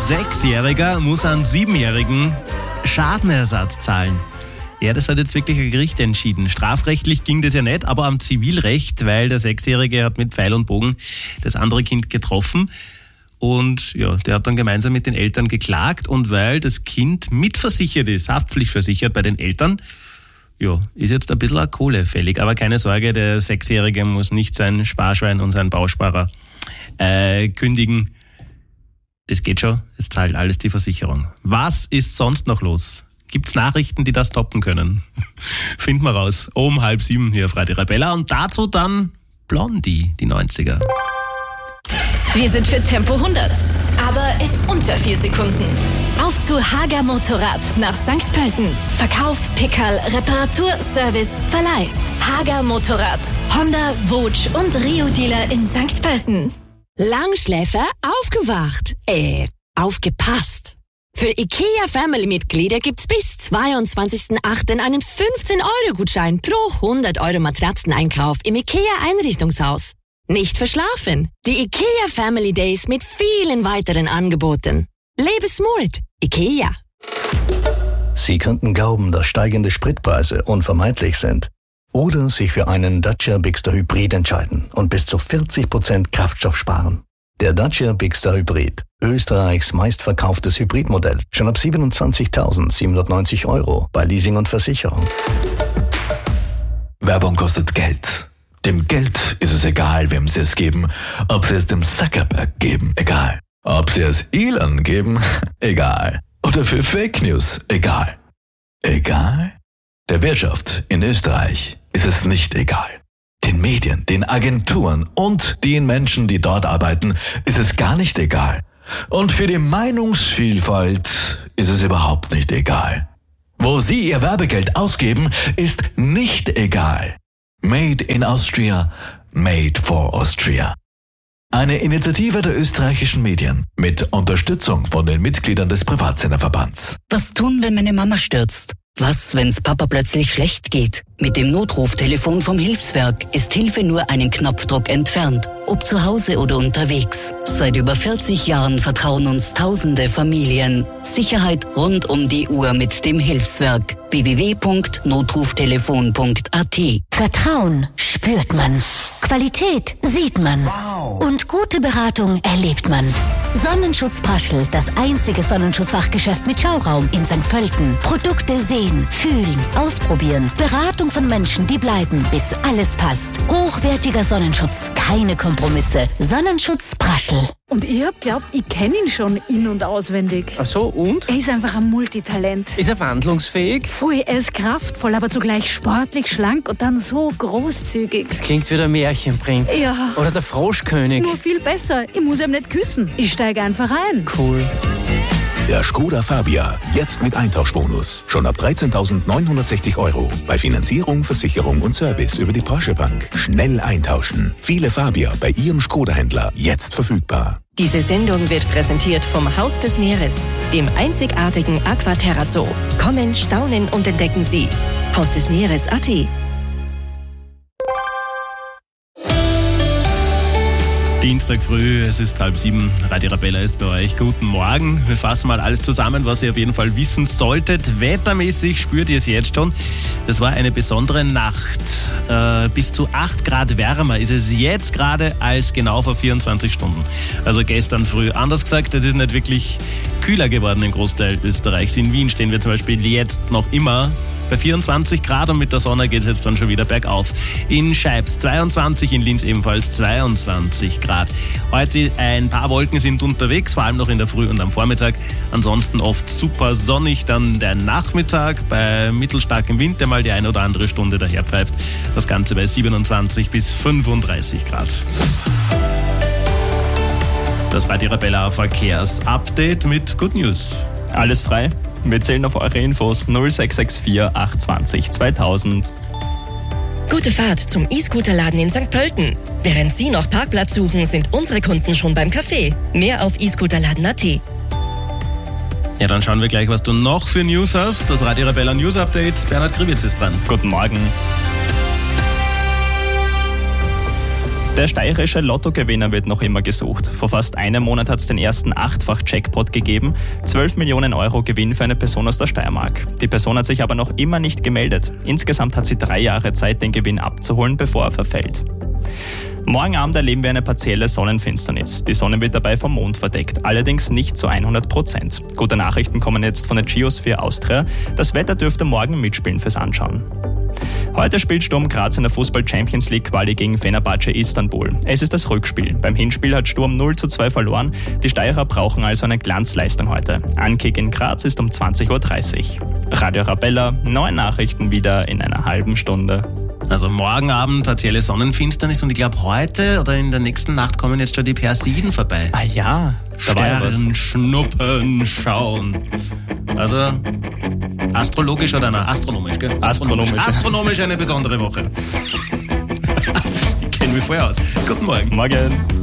6-Jähriger muss einen 7-Jährigen Schadenersatz zahlen. Ja, das hat jetzt wirklich ein Gericht entschieden. Strafrechtlich ging das ja nicht, aber am Zivilrecht, weil der 6-Jährige hat mit Pfeil und Bogen das andere Kind getroffen. Und ja, der hat dann gemeinsam mit den Eltern geklagt. Und weil das Kind mitversichert ist, haftpflichtversichert bei den Eltern, ja, ist jetzt ein bisschen Kohle fällig. Aber keine Sorge, der 6-Jährige muss nicht sein Sparschwein und seinen Bausparer kündigen. Das geht schon, es zahlt alles die Versicherung. Was ist sonst noch los? Gibt's Nachrichten, die das toppen können? Finden wir raus. Um 6:30 hier auf Radio Arabella. Und dazu dann Blondie, die 90er. Wir sind für Tempo 100, aber in unter 4 Sekunden. Auf zu Hager Motorrad nach St. Pölten. Verkauf, Pickerl, Reparatur, Service, Verleih. Hager Motorrad. Honda, Wutsch und Rio-Dealer in St. Pölten. Langschläfer aufgewacht. Aufgepasst. Für IKEA-Family-Mitglieder gibt's bis 22.08. einen 15-Euro-Gutschein pro 100 Euro Matratzeneinkauf im IKEA-Einrichtungshaus. Nicht verschlafen. Die IKEA Family Days mit vielen weiteren Angeboten. Lebe smart. IKEA. Sie könnten glauben, dass steigende Spritpreise unvermeidlich sind. Oder sich für einen Dacia Bigster Hybrid entscheiden und bis zu 40% Kraftstoff sparen. Der Dacia Bigster Hybrid, Österreichs meistverkauftes Hybridmodell, schon ab 27.790 Euro bei Leasing und Versicherung. Werbung kostet Geld. Dem Geld ist es egal, wem sie es geben. Ob sie es dem Zuckerberg geben, egal. Ob sie es Elon geben, egal. Oder für Fake News, egal. Egal? Der Wirtschaft in Österreich ist es nicht egal. Den Medien, den Agenturen und den Menschen, die dort arbeiten, ist es gar nicht egal. Und für die Meinungsvielfalt ist es überhaupt nicht egal. Wo sie ihr Werbegeld ausgeben, ist nicht egal. Made in Austria, made for Austria. Eine Initiative der österreichischen Medien mit Unterstützung von den Mitgliedern des Privatsenderverbands. Was tun, wenn meine Mama stürzt? Was, wenn's Papa plötzlich schlecht geht? Mit dem Notruftelefon vom Hilfswerk ist Hilfe nur einen Knopfdruck entfernt, ob zu Hause oder unterwegs. Seit über 40 Jahren vertrauen uns tausende Familien. Sicherheit rund um die Uhr mit dem Hilfswerk. www.notruftelefon.at. Vertrauen spürt man. Qualität sieht man. Wow. Und gute Beratung erlebt man. Sonnenschutz Praschl, das einzige Sonnenschutzfachgeschäft mit Schauraum in St. Pölten. Produkte sehen, fühlen, ausprobieren. Beratung von Menschen, die bleiben, bis alles passt. Hochwertiger Sonnenschutz, keine Kompromisse. Sonnenschutz Praschl. Und ich hab glaubt, ich kenne ihn schon in- und auswendig. Ach so, und? Er ist einfach ein Multitalent. Ist er wandlungsfähig? Voll, er ist kraftvoll, aber zugleich sportlich, schlank und dann so großzügig. Das klingt wie der Märchenprinz. Ja. Oder der Froschkönig. Nur viel besser. Ich muss ihm nicht küssen. Ich steige einfach ein. Cool. Der Skoda Fabia, jetzt mit Eintauschbonus. Schon ab 13.960 Euro. Bei Finanzierung, Versicherung und Service über die Porsche Bank. Schnell eintauschen. Viele Fabia bei Ihrem Skoda-Händler jetzt verfügbar. Diese Sendung wird präsentiert vom Haus des Meeres, dem einzigartigen Aquaterra Zoo. Kommen, staunen und entdecken Sie. Haus des Meeres.at. Dienstag früh, es ist 6:30. Radio Arabella ist bei euch. Guten Morgen. Wir fassen mal alles zusammen, was ihr auf jeden Fall wissen solltet. Wettermäßig spürt ihr es jetzt schon. Das war eine besondere Nacht. Bis zu 8 Grad wärmer ist es jetzt gerade als genau vor 24 Stunden. Also gestern früh. Anders gesagt, es ist nicht wirklich kühler geworden im Großteil Österreichs. In Wien stehen wir zum Beispiel jetzt noch immer bei 24 Grad und mit der Sonne geht es jetzt dann schon wieder bergauf. In Scheibs 22, in Linz ebenfalls 22 Grad. Heute ein paar Wolken sind unterwegs, vor allem noch in der Früh und am Vormittag. Ansonsten oft super sonnig, dann der Nachmittag bei mittelstarkem Wind, der mal die eine oder andere Stunde daherpfeift. Das Ganze bei 27 bis 35 Grad. Das Radio Arabella Verkehrsupdate mit Good News. Alles frei. Wir zählen auf eure Infos 0664 820 2000. Gute Fahrt zum E-Scooter-Laden in St. Pölten. Während Sie noch Parkplatz suchen, sind unsere Kunden schon beim Café. Mehr auf e-Scooterladen.at. Ja, dann schauen wir gleich, was du noch für News hast. Das Radio Arabella News Update. Bernhard Krivitz ist dran. Guten Morgen. Der steirische Lottogewinner wird noch immer gesucht. Vor fast einem Monat hat es den ersten 8-fach-Jackpot gegeben. 12 Millionen Euro Gewinn für eine Person aus der Steiermark. Die Person hat sich aber noch immer nicht gemeldet. Insgesamt hat sie 3 Jahre Zeit, den Gewinn abzuholen, bevor er verfällt. Morgen Abend erleben wir eine partielle Sonnenfinsternis. Die Sonne wird dabei vom Mond verdeckt, allerdings nicht zu 100%. Gute Nachrichten kommen jetzt von der Geosphere Austria. Das Wetter dürfte morgen mitspielen fürs Anschauen. Heute spielt Sturm Graz in der Fußball-Champions League-Quali gegen Fenerbahce Istanbul. Es ist das Rückspiel. Beim Hinspiel hat Sturm 0:2 verloren. Die Steirer brauchen also eine Glanzleistung heute. Ankick in Graz ist um 20:30 Uhr. Radio Arabella, neue Nachrichten wieder in einer halben Stunde. Also morgen Abend partielle Sonnenfinsternis und ich glaube heute oder in der nächsten Nacht kommen jetzt schon die Persiden vorbei. Ah ja, da war ja was. Sternschnuppen schauen. Also astrologisch oder nein? Astronomisch, gell? Astronomisch eine besondere Woche. Kennen wir vorher aus. Guten Morgen. Morgen.